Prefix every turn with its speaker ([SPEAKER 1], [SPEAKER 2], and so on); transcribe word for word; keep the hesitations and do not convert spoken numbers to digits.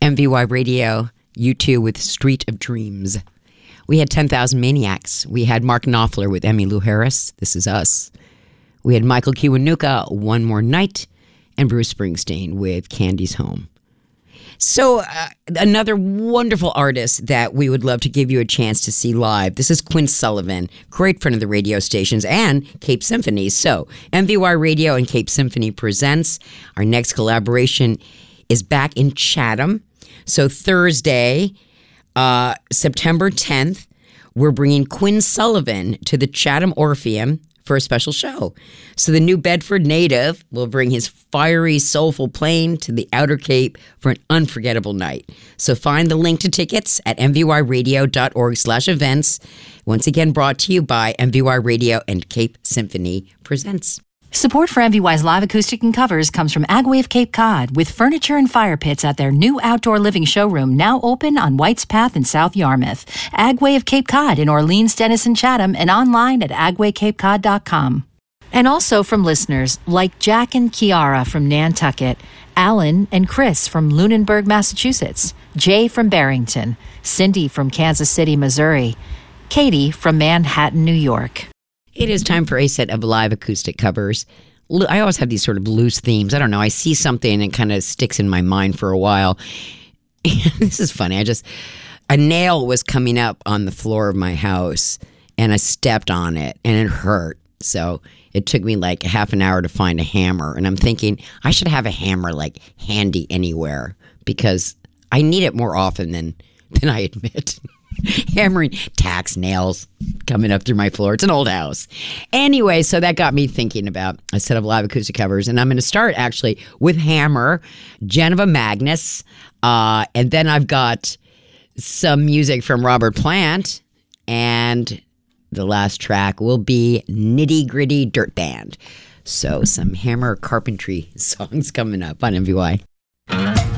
[SPEAKER 1] M V Y Radio, U two with Street of Dreams. We had ten thousand Maniacs. We had Mark Knopfler with Emmylou Harris, This Is Us. We had Michael Kiwanuka, One More Night, and Bruce Springsteen with Candy's Home. So uh, another wonderful artist that we would love to give you a chance to see live. This is Quinn Sullivan, great friend of the radio stations and Cape Symphony. So M V Y Radio and Cape Symphony presents. Our next collaboration is back in Chatham. So Thursday, uh, September tenth, we're bringing Quinn Sullivan to the Chatham Orpheum for a special show. So the New Bedford native will bring his fiery, soulful playing to the Outer Cape for an unforgettable night. So find the link to tickets at m v y radio dot org slash events. Once again, brought to you by M V Y Radio and Cape Symphony Presents.
[SPEAKER 2] Support for M V Y's live acoustic and covers comes from Agway of Cape Cod, with furniture and fire pits at their new outdoor living showroom now open on White's Path in South Yarmouth. Agway of Cape Cod in Orleans, Denison, Chatham, and online at agway cape cod dot com. And also from listeners like Jack and Kiara from Nantucket, Alan and Chris from Lunenburg, Massachusetts, Jay from Barrington, Cindy from Kansas City, Missouri, Katie from Manhattan, New York.
[SPEAKER 1] It is time for a set of live acoustic covers. I always have these sort of loose themes. I don't know. I see something and it kind of sticks in my mind for a while. This is funny. I just, a nail was coming up on the floor of my house and I stepped on it and it hurt. So it took me like half an hour to find a hammer. And I'm thinking I should have a hammer like handy anywhere because I need it more often than, than I admit. Hammering tacks, nails coming up through my floor. It's an old house. Anyway, so that got me thinking about a set of live acoustic covers. And I'm going to start actually with Hammer, Geneva Magnus. Uh, and then I've got some music from Robert Plant. And the last track will be Nitty Gritty Dirt Band. So some Hammer carpentry songs coming up on M V Y.